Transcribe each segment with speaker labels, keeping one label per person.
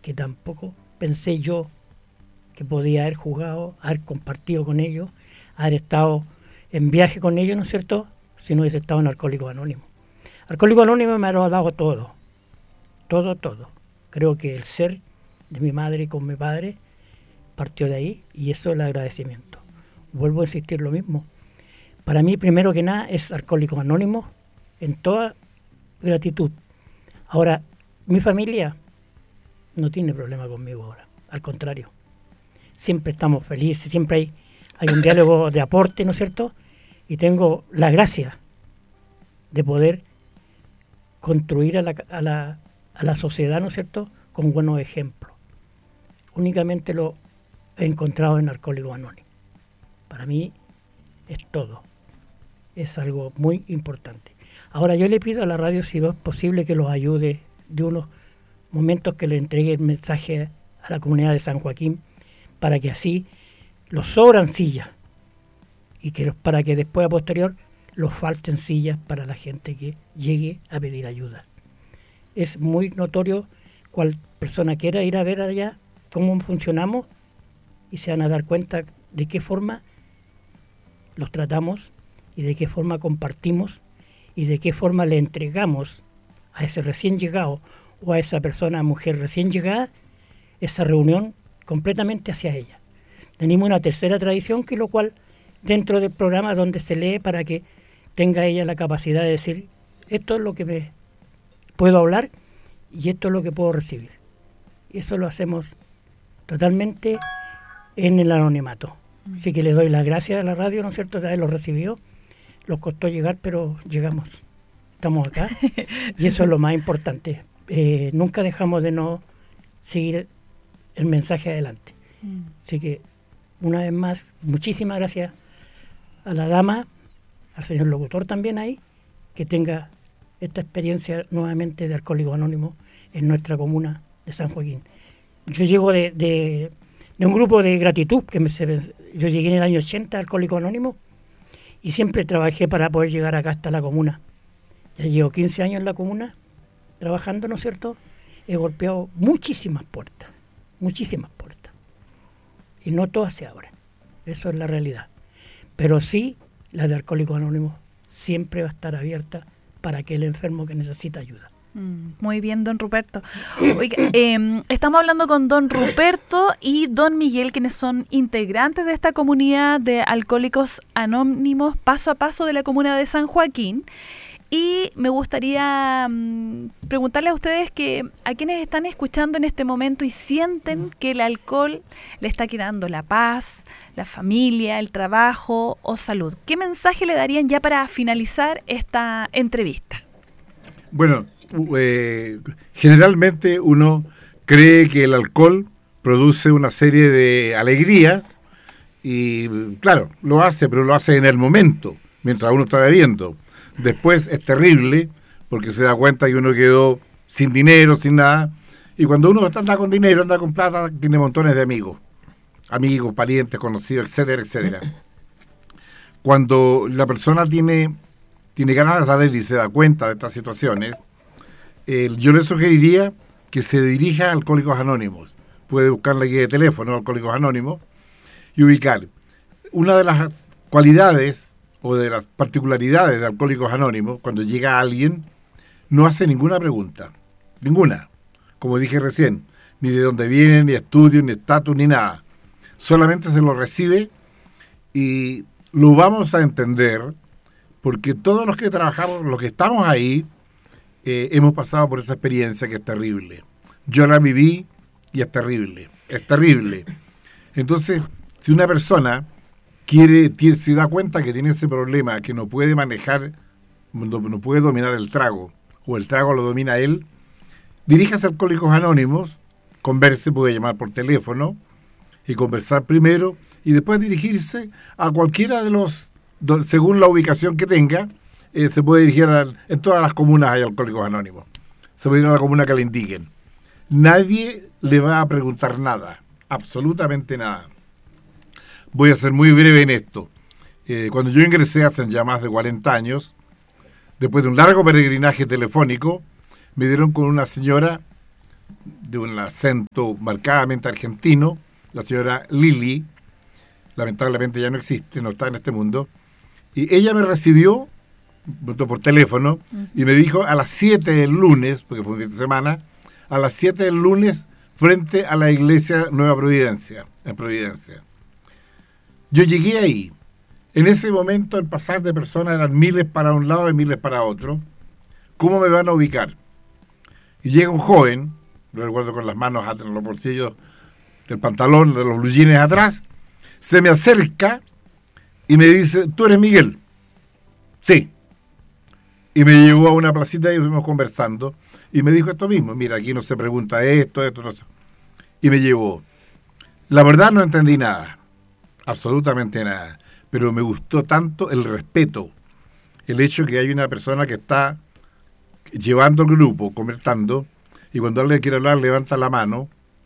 Speaker 1: que tampoco pensé yo que podía haber jugado, haber compartido con ellos, haber estado en viaje con ellos, ¿no es cierto?, si no hubiese estado en Alcohólicos Anónimos. Alcohólicos Anónimos me lo ha dado todo, todo, todo. Creo que el ser de mi madre con mi padre partió de ahí, y eso es el agradecimiento. Vuelvo a insistir lo mismo. Para mí, primero que nada, es Alcohólicos Anónimos en toda gratitud. Ahora, mi familia no tiene problema conmigo ahora, al contrario. Siempre estamos felices, siempre hay un diálogo de aporte, ¿no es cierto? Y tengo la gracia de poder construir a la sociedad, ¿no es cierto?, con buenos ejemplos. Únicamente lo he encontrado en Alcohólicos Anónimos. Para mí es todo. Es algo muy importante. Ahora yo le pido a la radio si es posible que los ayude de unos momentos, que le entregue el mensaje a la comunidad de San Joaquín, para que así los sobran sillas y que para que después a posterior los falten sillas para la gente que llegue a pedir ayuda. Es muy notorio, cual persona quiera ir a ver allá cómo funcionamos, y se van a dar cuenta de qué forma los tratamos y de qué forma compartimos y de qué forma le entregamos a ese recién llegado o a esa persona, mujer recién llegada, esa reunión completamente hacia ella. Tenemos una tercera tradición, que lo cual dentro del programa donde se lee, para que tenga ella la capacidad de decir, esto es lo que me puedo hablar y esto es lo que puedo recibir. Y eso lo hacemos totalmente en el anonimato. Así que le doy las gracias a la radio, ¿no es cierto?, de haberlo recibido. Nos costó llegar, pero llegamos. Estamos acá y eso es lo más importante. Nunca dejamos de no seguir el mensaje adelante. Así que, una vez más, muchísimas gracias a la dama, al señor locutor también ahí, que tenga esta experiencia nuevamente de Alcohólicos Anónimos en nuestra comuna de San Joaquín. Yo llego de un grupo de gratitud, yo llegué en el año 80 a Alcohólicos Anónimos, y siempre trabajé para poder llegar acá hasta la comuna. Ya llevo 15 años en la comuna trabajando, ¿no es cierto? He golpeado muchísimas puertas, y no todas se abren. Eso es la realidad. Pero sí, la de Alcohólicos Anónimos siempre va a estar abierta para aquel enfermo que necesita ayuda.
Speaker 2: Muy bien, don Ruperto. Oiga, estamos hablando con don Ruperto y don Miguel, quienes son integrantes de esta comunidad de Alcohólicos Anónimos Paso a Paso de la comuna de San Joaquín. Y me gustaría preguntarle a ustedes, a quienes están escuchando en este momento y sienten que el alcohol le está quitando la paz, la familia, el trabajo o salud, ¿qué mensaje le darían ya para finalizar esta entrevista?
Speaker 3: Bueno, generalmente uno cree que el alcohol produce una serie de alegría y claro, lo hace, pero lo hace en el momento, mientras uno está bebiendo. Después es terrible, porque se da cuenta que uno quedó sin dinero, sin nada. Y cuando uno anda con dinero, anda con plata, tiene montones de amigos, parientes, conocidos, etcétera, etcétera. Cuando la persona tiene ganas de saber y se da cuenta de estas situaciones, yo le sugeriría que se dirija a Alcohólicos Anónimos. Puede buscar la guía de teléfono, Alcohólicos Anónimos, y ubicar. Una de las cualidades o de las particularidades de Alcohólicos Anónimos, cuando llega alguien, no hace ninguna pregunta, ninguna, como dije recién, ni de dónde viene, ni estudio, ni estatus, ni nada. Solamente se lo recibe y lo vamos a entender, porque todos los que trabajamos, los que estamos ahí, hemos pasado por esa experiencia que es terrible. Yo la viví y es terrible, es terrible. Entonces, si una persona se da cuenta que tiene ese problema, que no puede manejar, no puede dominar el trago, o el trago lo domina él, diríjase a Alcohólicos Anónimos, converse, puede llamar por teléfono y conversar primero, y después dirigirse a cualquiera de los, según la ubicación que tenga, se puede dirigir en todas las comunas hay Alcohólicos Anónimos. Se puede ir a la comuna que le indiquen. Nadie le va a preguntar nada, absolutamente nada. Voy a ser muy breve en esto. Cuando yo ingresé hace ya más de 40 años, después de un largo peregrinaje telefónico, me dieron con una señora de un acento marcadamente argentino, la señora Lili, lamentablemente ya no existe, no está en este mundo, y ella me recibió por teléfono y me dijo a las 7 del lunes, porque fue un día de semana, a las 7 del lunes frente a la iglesia Nueva Providencia, en Providencia. Yo llegué ahí. En ese momento el pasar de personas eran miles para un lado y miles para otro. ¿Cómo me van a ubicar? Y llega un joven, lo recuerdo con las manos en los bolsillos del pantalón, de los blue jeans atrás, se me acerca y me dice, ¿tú eres Miguel? Sí. Y me llevó a una placita y fuimos conversando y me dijo esto mismo, mira, aquí no se pregunta esto, no sé. Y me llevó. La verdad no entendí nada, absolutamente nada, pero me gustó tanto el respeto, el hecho que hay una persona que está llevando el grupo, conversando, y cuando alguien quiere hablar levanta la mano,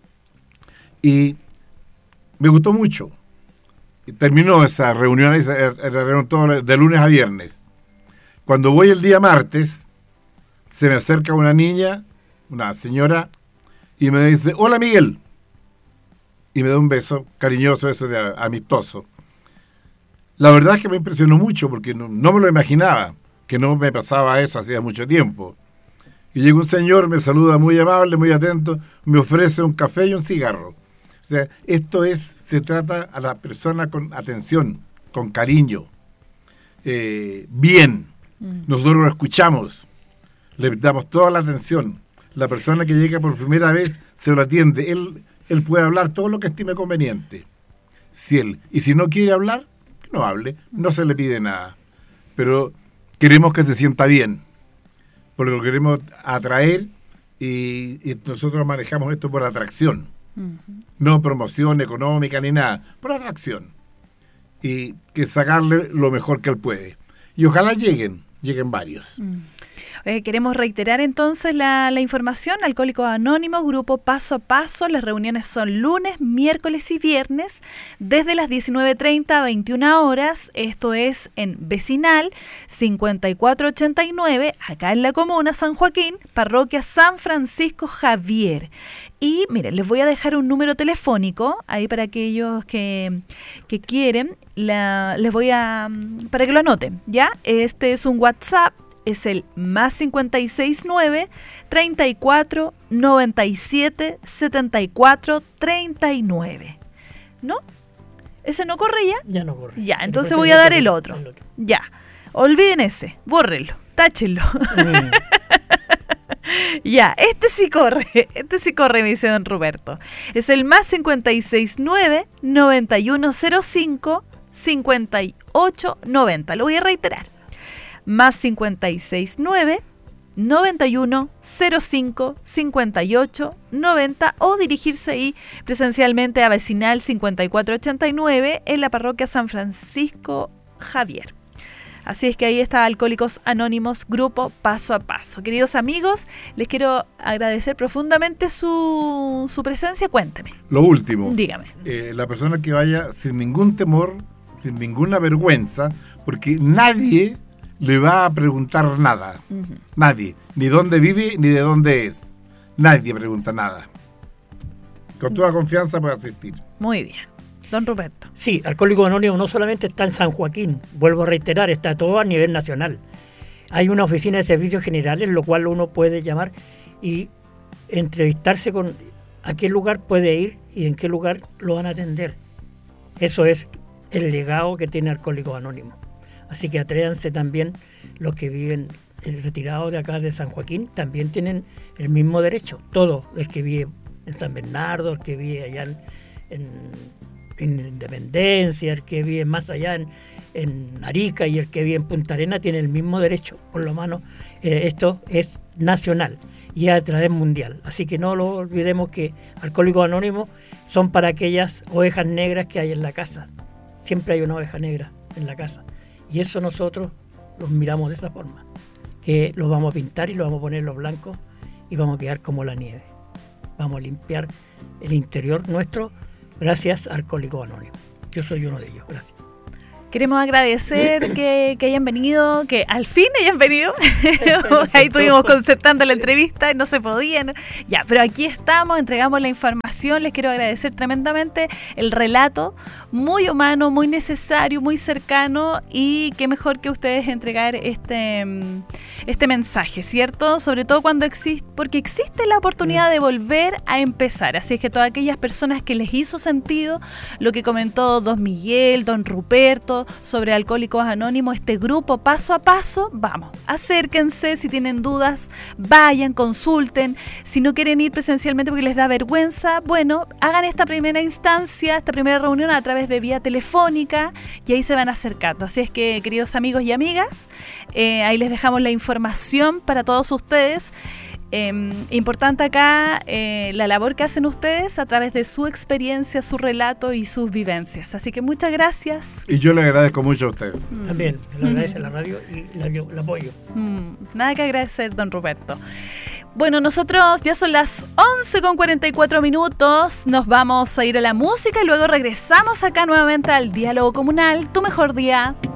Speaker 3: y me gustó mucho. Y terminó esa reunión, todo de lunes a viernes. Cuando voy el día martes, se me acerca una niña, una señora, y me dice, hola Miguel, y me da un beso cariñoso, ese de amistoso. La verdad es que me impresionó mucho, porque no me lo imaginaba, que no me pasaba eso hacía mucho tiempo. Y llega un señor, me saluda muy amable, muy atento, me ofrece un café y un cigarro. O sea, se trata a la persona con atención, con cariño, bien. Nosotros lo escuchamos, le damos toda la atención. La persona que llega por primera vez se lo atiende. Él puede hablar todo lo que estime conveniente. Y si no quiere hablar, que no hable, no se le pide nada. Pero queremos que se sienta bien, porque lo queremos atraer y nosotros manejamos esto por atracción. No promoción económica ni nada, por atracción. Y que sacarle lo mejor que él puede. Y ojalá lleguen varios.
Speaker 2: Queremos reiterar entonces la información. Alcohólicos Anónimos, grupo Paso a Paso. Las reuniones son lunes, miércoles y viernes desde las 19:30 a 21 horas. Esto es en Vecinal 5489, acá en la comuna San Joaquín, parroquia San Francisco Javier. Y miren, les voy a dejar un número telefónico ahí para aquellos que quieren. Les voy a para que lo anoten, ¿ya? Este es un WhatsApp. Es el más 569 34 97 74 39. ¿No? ¿Ese no corre ya?
Speaker 1: Ya no corre.
Speaker 2: Ya, entonces voy a dar el otro. Ya. Olviden ese. Bórrenlo. Táchenlo. Ya, este sí corre, me dice don Roberto. Es el más 569 9105 58 90. Lo voy a reiterar. Más 569 91 05 58 90 o dirigirse ahí presencialmente a Vecinal 5489 en la parroquia San Francisco Javier. Así es que ahí está Alcohólicos Anónimos, grupo Paso a Paso. Queridos amigos, les quiero agradecer profundamente su presencia. Cuénteme.
Speaker 3: Lo último.
Speaker 2: Dígame.
Speaker 3: La persona que vaya sin ningún temor, sin ninguna vergüenza, porque nadie le va a preguntar nada. Nadie. Ni dónde vive, ni de dónde es. Nadie pregunta nada. Con toda confianza puede asistir.
Speaker 2: Muy bien. Don Roberto.
Speaker 1: Sí, Alcohólicos Anónimos no solamente está en San Joaquín, vuelvo a reiterar, está todo a nivel nacional. Hay una oficina de servicios generales, lo cual uno puede llamar y entrevistarse con a qué lugar puede ir y en qué lugar lo van a atender. Eso es el legado que tiene Alcohólicos Anónimos. Así que atrévanse también los que viven retirados de acá de San Joaquín, también tienen el mismo derecho. Todo, el que vive en San Bernardo, el que vive allá en Independencia, el que vive más allá en Arica y el que vive en Punta Arenas tiene el mismo derecho. Por lo menos esto es nacional y a través mundial. Así que no lo olvidemos que Alcohólicos Anónimos son para aquellas ovejas negras que hay en la casa. Siempre hay una oveja negra en la casa. Y eso nosotros los miramos de esa forma, que los vamos a pintar y los vamos a poner los blancos y vamos a quedar como la nieve. Vamos a limpiar el interior nuestro gracias a Alcohólicos Anónimos. Yo soy uno de ellos, gracias.
Speaker 2: Queremos agradecer que hayan venido, que al fin hayan venido. Ahí estuvimos concertando la entrevista y no se podían. Ya, pero aquí estamos, entregamos la información. Les quiero agradecer tremendamente el relato, muy humano, muy necesario, muy cercano, y qué mejor que ustedes entregar este mensaje, ¿cierto? Sobre todo cuando porque existe la oportunidad de volver a empezar. Así es que todas aquellas personas que les hizo sentido lo que comentó Don Miguel, Don Ruperto, sobre Alcohólicos Anónimos, este grupo paso a paso, vamos, acérquense, si tienen dudas, vayan, consulten, si no quieren ir presencialmente porque les da vergüenza, bueno, hagan esta primera instancia, esta primera reunión a través de vía telefónica y ahí se van acercando. Así es que, queridos amigos y amigas, ahí les dejamos la información para todos ustedes. Importante acá la labor que hacen ustedes a través de su experiencia, su relato y sus vivencias. Así que muchas gracias.
Speaker 3: Y yo le agradezco mucho a ustedes.
Speaker 1: También, le agradece la radio y el apoyo.
Speaker 2: Nada que agradecer, don Ruperto. Bueno, nosotros ya son las 11:44. Nos vamos a ir a la música y luego regresamos acá nuevamente al Diálogo Comunal, tu mejor día.